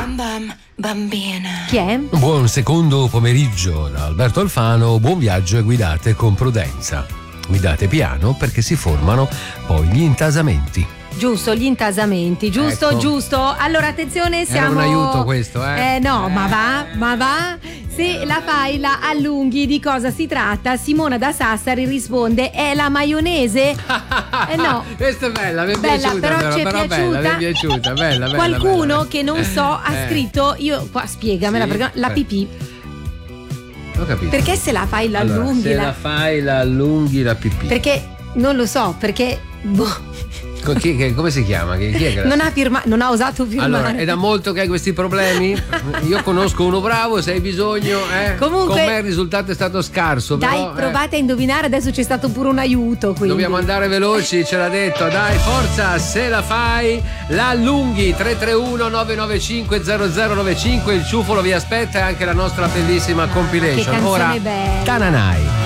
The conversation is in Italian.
Bam bam, bambina. Chi è? Buon secondo pomeriggio da Alberto Alfano, buon viaggio e guidate con prudenza. Guidate piano perché si formano poi gli intasamenti. Giusto, gli intasamenti, giusto, Ecco. giusto. Allora attenzione, siamo. Era un aiuto questo, eh? No, ma va. Se la fai la allunghi, di cosa si tratta? Simona da Sassari risponde: è la maionese? No. Questa è bella, mi è Bella, piaciuta, però ci è bella, piaciuta. mi è piaciuta, bella. Qualcuno bella. che non so ha scritto, io qua spiegamela, Sì, perché la pipì. Ho capito. Perché se la fai la allunghi? Se la fai la allunghi la pipì. Perché non lo so, perché Come si chiama? Chi è che non ha osato firmare. Allora, è da molto che hai questi problemi? Io conosco uno bravo, se hai bisogno, Comunque, con me il risultato è stato scarso. Dai, però, provate a indovinare, adesso c'è stato pure un aiuto. Quindi. Dobbiamo andare veloci, ce l'ha detto. Dai, forza, se la fai, la allunghi. 331 995 0095. Il ciufolo vi aspetta e anche la nostra bellissima compilation. Che canzone Ora, bella. Tananai.